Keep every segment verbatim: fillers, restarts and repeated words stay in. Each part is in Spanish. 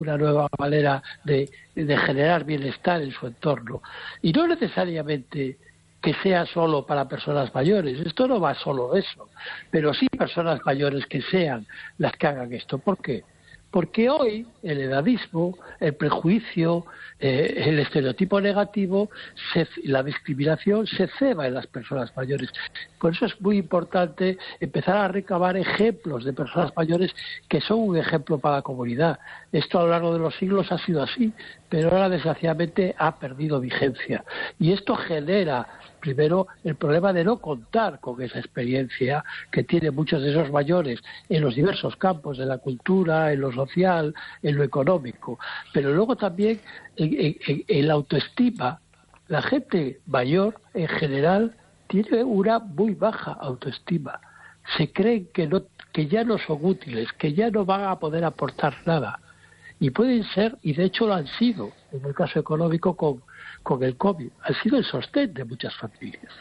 una nueva manera de, de generar bienestar en su entorno. Y no necesariamente que sea solo para personas mayores, esto no va solo de eso, pero sí personas mayores que sean las que hagan esto. ¿Por qué? Porque hoy el edadismo, el prejuicio, eh, el estereotipo negativo, se, la discriminación se ceba en las personas mayores. Por eso es muy importante empezar a recabar ejemplos de personas mayores que son un ejemplo para la comunidad. Esto a lo largo de los siglos ha sido así, pero ahora desgraciadamente ha perdido vigencia. Y esto genera, primero, el problema de no contar con esa experiencia que tienen muchos de esos mayores en los diversos campos, en la cultura, en lo social, en lo económico. Pero luego también en, en, en la autoestima. La gente mayor, en general, tiene una muy baja autoestima. Se creen que, no, que ya no son útiles, que ya no van a poder aportar nada. Y pueden ser, y de hecho lo han sido, en el caso económico con, con el COVID, han sido el sostén de muchas familias.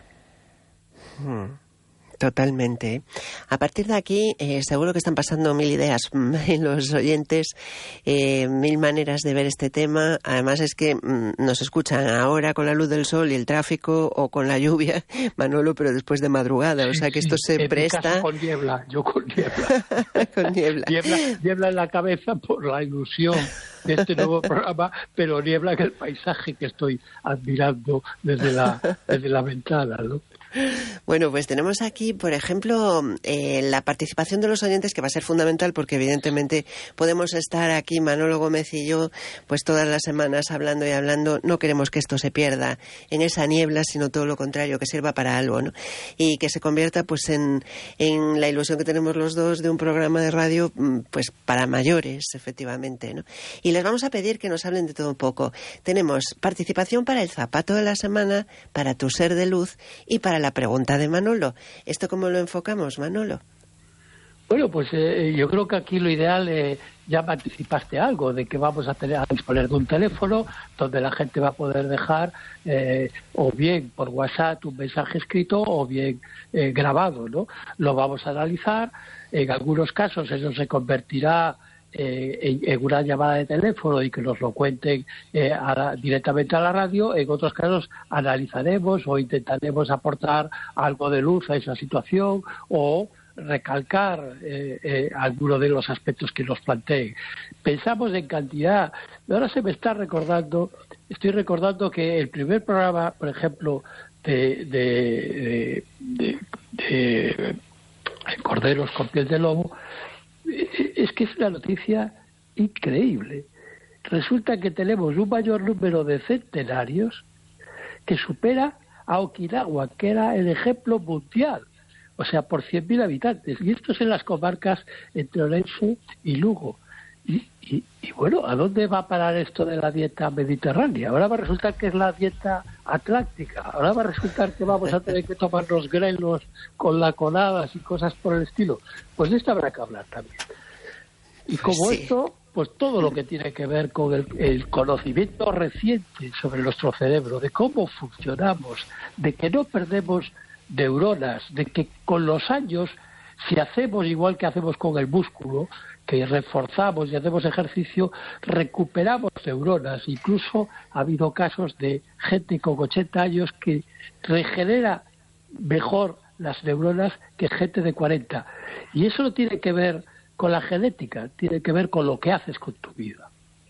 Hmm. Totalmente. A partir de aquí, eh, seguro que están pasando mil ideas en los oyentes, eh, mil maneras de ver este tema. Además es que mm, nos escuchan ahora con la luz del sol y el tráfico o con la lluvia, Manolo, pero después de madrugada. O sea que sí, esto se en presta... Mi caso con niebla, yo con niebla. con niebla. niebla. Niebla en la cabeza por la ilusión de este nuevo programa, pero niebla en el paisaje que estoy admirando desde la, desde la ventana, ¿no? Bueno, pues tenemos aquí, por ejemplo, eh, la participación de los oyentes, que va a ser fundamental porque evidentemente podemos estar aquí, Manolo Gómez y yo, pues todas las semanas hablando y hablando. No queremos que esto se pierda en esa niebla, sino todo lo contrario, que sirva para algo, ¿no? Y que se convierta pues en, en la ilusión que tenemos los dos de un programa de radio pues para mayores, efectivamente, ¿no? Y les vamos a pedir que nos hablen de todo un poco. Tenemos participación para el zapato de la semana, para tu ser de luz y para la pregunta de Manolo. ¿Esto cómo lo enfocamos, Manolo? Bueno, pues eh, yo creo que aquí lo ideal, eh, ya me anticipaste algo, de que vamos a, tener, a disponer de un teléfono donde la gente va a poder dejar eh, o bien por WhatsApp un mensaje escrito o bien eh, grabado, ¿no? Lo vamos a analizar. En algunos casos eso se convertirá Eh, en, en una llamada de teléfono y que nos lo cuenten eh, a la, directamente a la radio. En otros casos analizaremos o intentaremos aportar algo de luz a esa situación o recalcar eh, eh, alguno de los aspectos que nos planteen. Pensamos en cantidad. Ahora se me está recordando, estoy recordando que el primer programa, por ejemplo, de, de, de, de, de Corderos con piel de lobo, es que es una noticia increíble. Resulta que tenemos un mayor número de centenarios que supera a Okinawa, que era el ejemplo mundial, o sea, por cien mil habitantes. Y esto es en las comarcas entre Orense y Lugo. Y, y, y bueno, ¿a dónde va a parar esto de la dieta mediterránea? Ahora va a resultar que es la dieta atlántica. Ahora va a resultar que vamos a tener que tomarnos grelos con laconadas y cosas por el estilo. Pues de esto habrá que hablar también. Y como sí. esto, pues todo lo que tiene que ver con el, el conocimiento reciente sobre nuestro cerebro, de cómo funcionamos, de que no perdemos neuronas, de que con los años, si hacemos igual que hacemos con el músculo, que reforzamos y hacemos ejercicio, recuperamos neuronas. Incluso ha habido casos de gente con ochenta años que regenera mejor las neuronas que gente de cuarenta. Y eso no tiene que ver con la genética, tiene que ver con lo que haces con tu vida.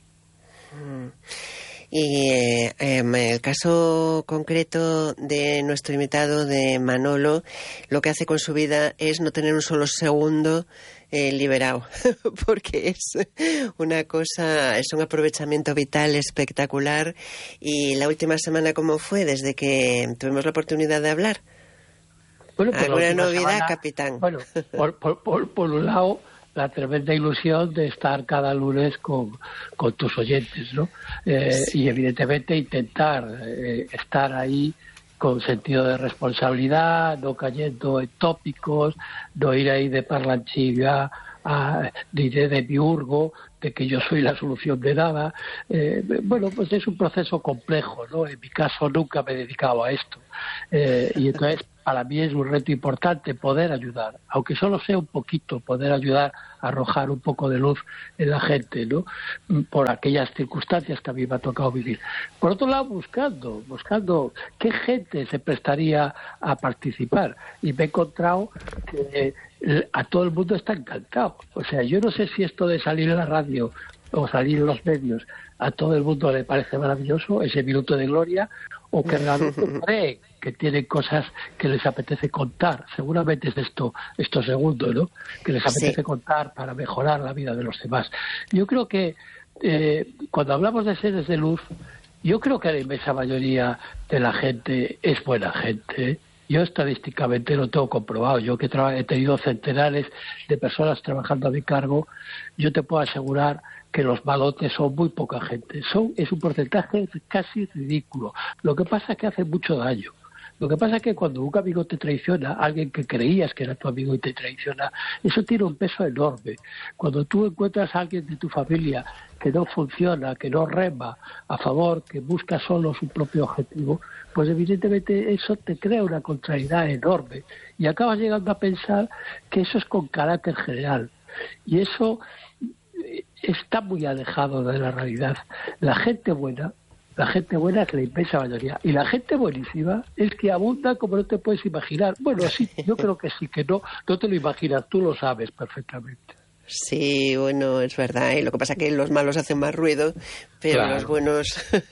Y eh, en el caso concreto de nuestro invitado, de Manolo, lo que hace con su vida es no tener un solo segundo eh, liberado, porque es una cosa, es un aprovechamiento vital espectacular. Y la última semana, ¿cómo fue desde que tuvimos la oportunidad de hablar? Bueno, pues ¿Alguna novedad, semana, capitán? Bueno, por, por, por, por un lado, la tremenda ilusión de estar cada lunes con, con tus oyentes, ¿no? Eh, sí. Y evidentemente intentar eh, estar ahí con sentido de responsabilidad, no cayendo en tópicos, no ir ahí de parlanchilla a, de, de, de miurgo, de que yo soy la solución de nada. Eh, bueno, pues es un proceso complejo, ¿no? En mi caso nunca me he dedicado a esto. Eh, y entonces, para mí es un reto importante poder ayudar, aunque solo sea un poquito, poder ayudar a arrojar un poco de luz en la gente, ¿no? Por aquellas circunstancias que a mí me ha tocado vivir. Por otro lado, buscando, buscando qué gente se prestaría a participar. Y me he encontrado que a todo el mundo está encantado. O sea, yo no sé si esto de salir en la radio o salir en los medios a todo el mundo le parece maravilloso, ese minuto de gloria, o que realmente creen que tienen cosas que les apetece contar. Seguramente es esto, esto segundo, ¿no? Que les apetece sí. contar para mejorar la vida de los demás. Yo creo que eh, cuando hablamos de seres de luz, yo creo que la inmensa mayoría de la gente es buena gente, ¿eh? Yo estadísticamente lo tengo comprobado. Yo que he tenido centenares de personas trabajando a mi cargo, yo te puedo asegurar que los malotes son muy poca gente. Son Es un porcentaje casi ridículo. Lo que pasa es que hace mucho daño. Lo que pasa es que cuando un amigo te traiciona, alguien que creías que era tu amigo y te traiciona, eso tiene un peso enorme. Cuando tú encuentras a alguien de tu familia que no funciona, que no rema a favor, que busca solo su propio objetivo, pues evidentemente eso te crea una contrariedad enorme y acabas llegando a pensar que eso es con carácter general. Y eso está muy alejado de la realidad. La gente buena La gente buena es la inmensa mayoría. Y la gente buenísima es que abunda como no te puedes imaginar. Bueno, sí, yo creo que sí, que no, no te lo imaginas, tú lo sabes perfectamente. Sí, bueno, es verdad, ¿eh? Lo que pasa es que los malos hacen más ruido, pero claro. los buenos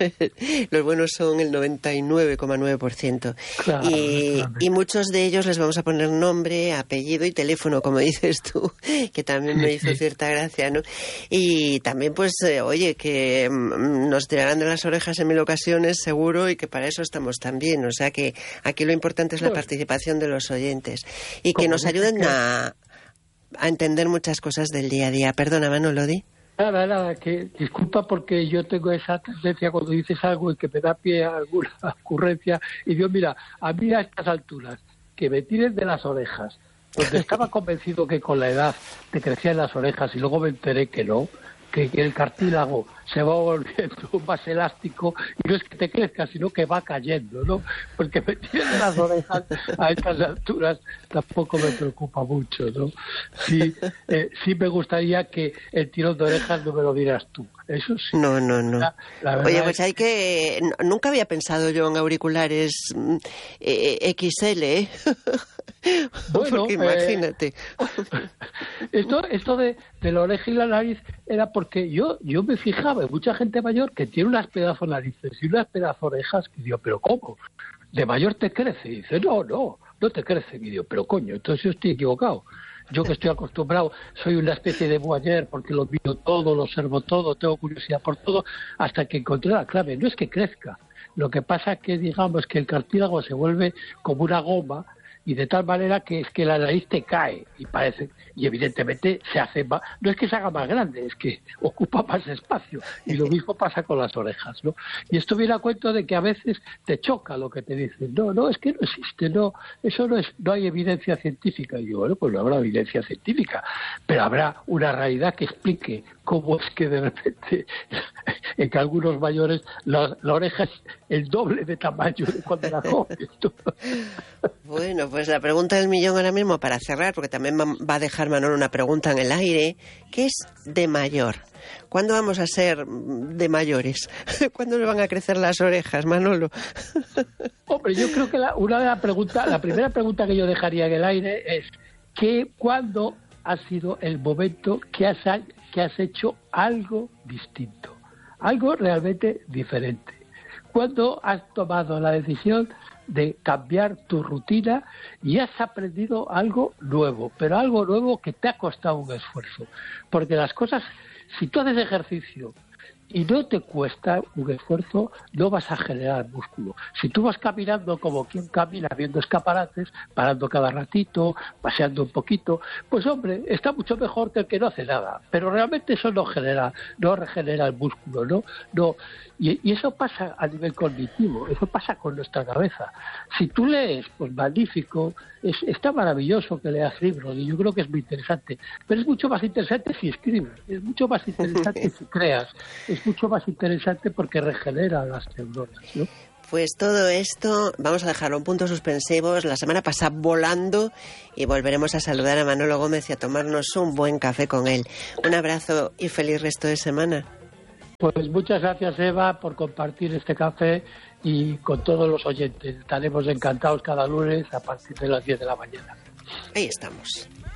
los buenos son el noventa y nueve coma nueve por ciento. Claro, y, y muchos de ellos les vamos a poner nombre, apellido y teléfono, como dices tú, que también me hizo cierta gracia, ¿no? Y también, pues, eh, oye, que nos tirarán de las orejas en mil ocasiones, seguro, y que para eso estamos también. O sea que aquí lo importante es la pues, participación de los oyentes y que nos ayuden a... a entender muchas cosas del día a día. Perdona, Manolo, di. Nada, nada, que disculpa porque yo tengo esa tendencia cuando dices algo y que me da pie a alguna ocurrencia y digo, mira, a mí a estas alturas, que me tiren de las orejas, donde estaba convencido que con la edad te crecían las orejas y luego me enteré que no, que, que el cartílago se va volviendo más elástico y no es que te crezca, sino que va cayendo, ¿no? Porque me tienen las orejas a estas alturas tampoco me preocupa mucho, ¿no? Sí, eh, sí me gustaría que el tirón de orejas no me lo dieras tú, eso sí. No, no, no. La, la Oye, pues es... hay que... Nunca había pensado yo en auriculares eh, X L, ¿eh? Bueno, porque imagínate. Eh, esto esto de, de la oreja y la nariz era porque yo yo me fijaba en mucha gente mayor que tiene unas pedazos narices y unas pedazos orejas que digo, pero ¿cómo? ¿De mayor te crece? Y dice, no, no, no te crece. Y digo, pero coño, entonces yo estoy equivocado. Yo que estoy acostumbrado, soy una especie de voyeur porque lo miro todo, lo observo todo, tengo curiosidad por todo, hasta que encontré la clave. No es que crezca, lo que pasa es que, digamos, que el cartílago se vuelve como una goma y de tal manera que es que la nariz te cae y parece, y evidentemente se hace más, no es que se haga más grande, es que ocupa más espacio, y lo mismo pasa con las orejas, ¿no? Y esto viene a cuento de que a veces te choca lo que te dicen, no, no, es que no existe, no, eso no es, no hay evidencia científica. Y digo, bueno, pues no habrá evidencia científica, pero habrá una realidad que explique cómo es que de repente en que algunos mayores la, la oreja es el doble de tamaño de cuando era joven. Bueno, pues la pregunta del millón ahora mismo para cerrar, porque también va a dejar Manolo una pregunta en el aire, ¿qué es de mayor? ¿Cuándo vamos a ser de mayores? ¿Cuándo nos van a crecer las orejas, Manolo? Hombre, yo creo que la, una de las preguntas, la primera pregunta que yo dejaría en el aire es ¿qué, ¿cuándo ha sido el momento que has, que has hecho algo distinto? Algo realmente diferente. ¿Cuándo has tomado la decisión de cambiar tu rutina y has aprendido algo nuevo, pero algo nuevo que te ha costado un esfuerzo? Porque las cosas, si tú haces ejercicio y no te cuesta un esfuerzo, no vas a generar músculo. Si tú vas caminando como quien camina viendo escaparates, parando cada ratito, paseando un poquito, pues hombre, está mucho mejor que el que no hace nada. Pero realmente eso no genera, no regenera el músculo, ¿no? No. Y, y eso pasa a nivel cognitivo, eso pasa con nuestra cabeza. Si tú lees, pues magnífico, es, está maravilloso que leas libros, y yo creo que es muy interesante, pero es mucho más interesante si escribes, es mucho más interesante si creas, es mucho más interesante porque regenera las neuronas, ¿no? Pues todo esto vamos a dejarlo en puntos suspensivos. La semana pasa volando y volveremos a saludar a Manolo Gómez y a tomarnos un buen café con él. Un abrazo y feliz resto de semana. Pues muchas gracias, Eva, por compartir este café y con todos los oyentes. Estaremos encantados cada lunes a partir de las diez de la mañana. Ahí estamos.